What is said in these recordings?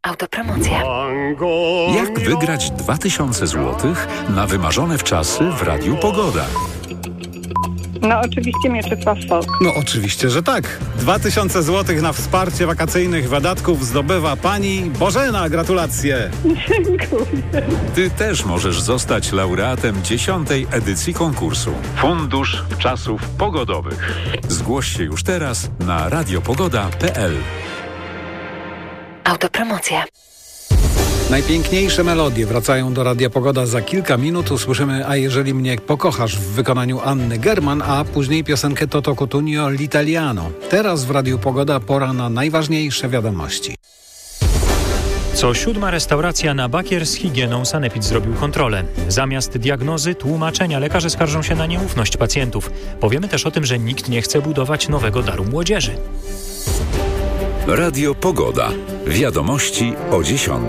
Autopromocja. Jak wygrać 2000 zł na wymarzone wczasy w Radiu Pogoda? No oczywiście Mieczysław Fok. No oczywiście, że tak. 2000 zł na wsparcie wakacyjnych wydatków zdobywa pani Bożena. Gratulacje. Dziękuję. Ty też możesz zostać laureatem 10. edycji konkursu. Fundusz Wczasów Pogodowych. Zgłoś się już teraz na radiopogoda.pl. Autopromocja. Najpiękniejsze melodie wracają do Radia Pogoda za kilka minut. Usłyszymy A jeżeli mnie pokochasz w wykonaniu Anny German, a później piosenkę Toto Cutugno L'Italiano. Teraz w Radiu Pogoda pora na najważniejsze wiadomości. Co 7. restauracja na Bakier z higieną Sanepid zrobił kontrolę. Zamiast diagnozy, tłumaczenia lekarze skarżą się na nieufność pacjentów. Powiemy też o tym, że nikt nie chce budować nowego daru młodzieży. Radio Pogoda. Wiadomości o 10.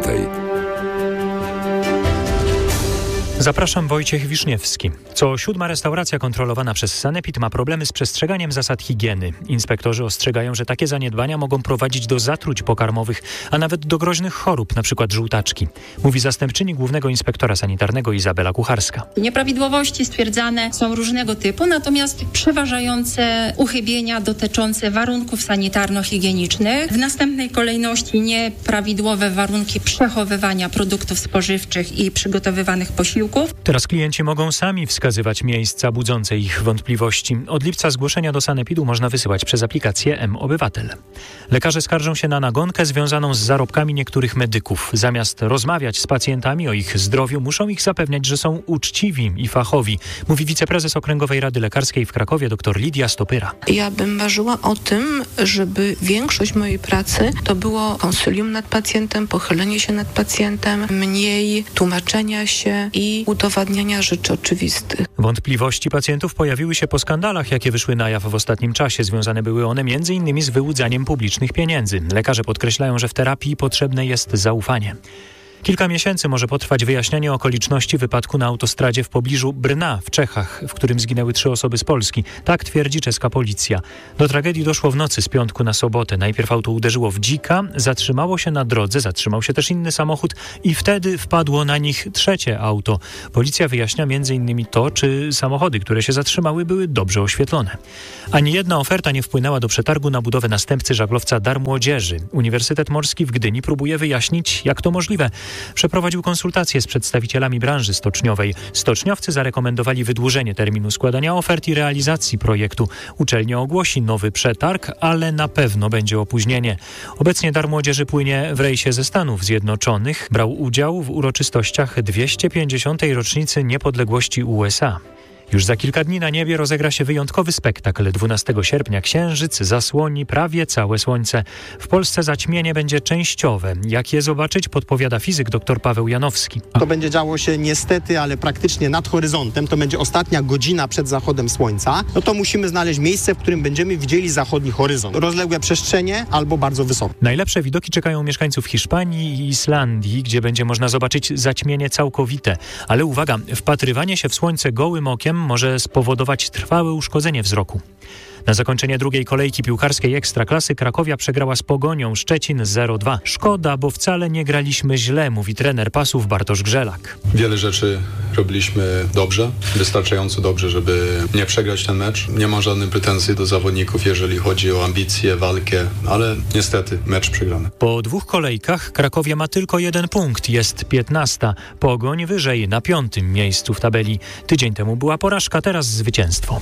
Zapraszam, Wojciech Wiszniewski. Co 7. restauracja kontrolowana przez Sanepid ma problemy z przestrzeganiem zasad higieny. Inspektorzy ostrzegają, że takie zaniedbania mogą prowadzić do zatruć pokarmowych, a nawet do groźnych chorób, np. żółtaczki. Mówi zastępczyni głównego inspektora sanitarnego Izabela Kucharska. Nieprawidłowości stwierdzane są różnego typu, natomiast przeważające uchybienia dotyczące warunków sanitarno-higienicznych. W następnej kolejności nieprawidłowe warunki przechowywania produktów spożywczych i przygotowywanych posiłków. Teraz klienci mogą sami wskazywać miejsca budzące ich wątpliwości. Od lipca zgłoszenia do Sanepidu można wysyłać przez aplikację M-Obywatel. Lekarze skarżą się na nagonkę związaną z zarobkami niektórych medyków. Zamiast rozmawiać z pacjentami o ich zdrowiu, muszą ich zapewniać, że są uczciwi i fachowi, mówi wiceprezes Okręgowej Rady Lekarskiej w Krakowie dr Lidia Stopyra. Ja bym marzyła o tym, żeby większość mojej pracy to było konsylium nad pacjentem, pochylenie się nad pacjentem, mniej tłumaczenia się i udowadniania rzeczy oczywistych. Wątpliwości pacjentów pojawiły się po skandalach, jakie wyszły na jaw w ostatnim czasie. Związane były one m.in. z wyłudzaniem publicznych pieniędzy. Lekarze podkreślają, że w terapii potrzebne jest zaufanie. Kilka miesięcy może potrwać wyjaśnianie okoliczności wypadku na autostradzie w pobliżu Brna w Czechach, w którym zginęły 3 osoby z Polski. Tak twierdzi czeska policja. Do tragedii doszło w nocy z piątku na sobotę. Najpierw auto uderzyło w dzika, zatrzymało się na drodze, zatrzymał się też inny samochód i wtedy wpadło na nich trzecie auto. Policja wyjaśnia m.in. to, czy samochody, które się zatrzymały, były dobrze oświetlone. Ani jedna oferta nie wpłynęła do przetargu na budowę następcy żaglowca Dar Młodzieży. Uniwersytet Morski w Gdyni próbuje wyjaśnić, jak to możliwe. Przeprowadził konsultacje z przedstawicielami branży stoczniowej. Stoczniowcy zarekomendowali wydłużenie terminu składania ofert i realizacji projektu. Uczelnia ogłosi nowy przetarg, ale na pewno będzie opóźnienie. Obecnie Dar Młodzieży płynie w rejsie ze Stanów Zjednoczonych. Brał udział w uroczystościach 250. rocznicy niepodległości USA. Już za kilka dni na niebie rozegra się wyjątkowy spektakl. 12 sierpnia księżyc zasłoni prawie całe słońce. W Polsce zaćmienie będzie częściowe. Jak je zobaczyć, podpowiada fizyk dr Paweł Janowski. To będzie działo się niestety, ale praktycznie nad horyzontem. To będzie ostatnia godzina przed zachodem słońca. No to musimy znaleźć miejsce, w którym będziemy widzieli zachodni horyzont. Rozległe przestrzenie albo bardzo wysoko. Najlepsze widoki czekają mieszkańców Hiszpanii i Islandii, gdzie będzie można zobaczyć zaćmienie całkowite. Ale uwaga, wpatrywanie się w słońce gołym okiem może spowodować trwałe uszkodzenie wzroku. Na zakończenie drugiej kolejki piłkarskiej Ekstraklasy Krakowia przegrała z Pogonią Szczecin 0-2. Szkoda, bo wcale nie graliśmy źle, mówi trener Pasów Bartosz Grzelak. Wiele rzeczy robiliśmy dobrze, wystarczająco dobrze, żeby nie przegrać ten mecz. Nie mam żadnych pretensji do zawodników, jeżeli chodzi o ambicje, walkę, ale niestety mecz przegrany. Po 2 kolejkach Krakowia ma tylko 1 punkt, jest 15. Pogoń wyżej na 5. miejscu w tabeli. Tydzień temu była porażka, teraz zwycięstwo.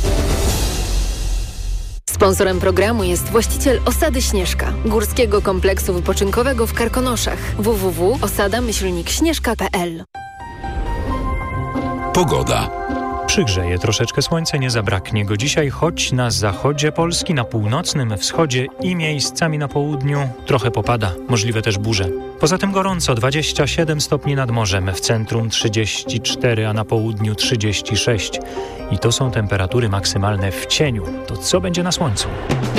Sponsorem programu jest właściciel Osady Śnieżka, górskiego kompleksu wypoczynkowego w Karkonoszach. www.osada-śnieżka.pl. Pogoda. Przygrzeje troszeczkę, słońce nie zabraknie go dzisiaj, choć na zachodzie Polski, na północnym wschodzie i miejscami na południu trochę popada, możliwe też burze. Poza tym gorąco, 27 stopni nad morzem, w centrum 34, a na południu 36. I to są temperatury maksymalne w cieniu. To co będzie na słońcu?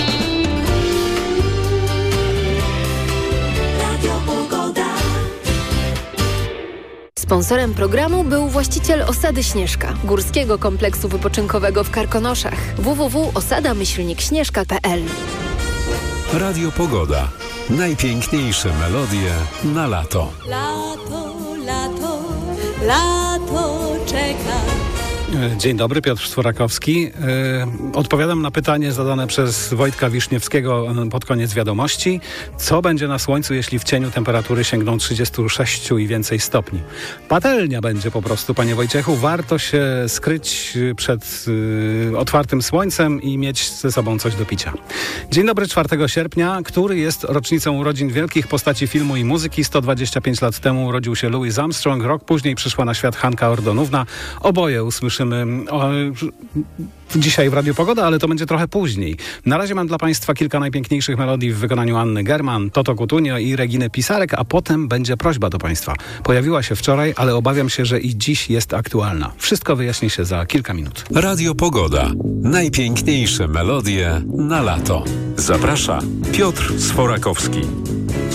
Sponsorem programu był właściciel Osady Śnieżka, górskiego kompleksu wypoczynkowego w Karkonoszach. www.osada-śnieżka.pl. Radio Pogoda. Najpiękniejsze melodie na lato. Lato, lato, lato czeka. Dzień dobry, Piotr Sforakowski. Odpowiadam na pytanie zadane przez Wojtka Wiszniewskiego pod koniec wiadomości. Co będzie na słońcu, jeśli w cieniu temperatury sięgną 36 i więcej stopni? Patelnia będzie po prostu, panie Wojciechu. Warto się skryć przed otwartym słońcem i mieć ze sobą coś do picia. Dzień dobry, 4 sierpnia, który jest rocznicą urodzin wielkich postaci filmu i muzyki. 125 lat temu urodził się Louis Armstrong. Rok później przyszła na świat Hanka Ordonówna. Oboje usłyszymy dzisiaj w Radiu Pogoda, ale to będzie trochę później. Na razie mam dla Państwa kilka najpiękniejszych melodii w wykonaniu Anny German, Toto Cutugno i Reginy Pisarek, a potem będzie prośba do Państwa. Pojawiła się wczoraj, ale obawiam się, że i dziś jest aktualna. Wszystko wyjaśni się za kilka minut. Radio Pogoda. Najpiękniejsze melodie na lato. Zaprasza Piotr Sforakowski.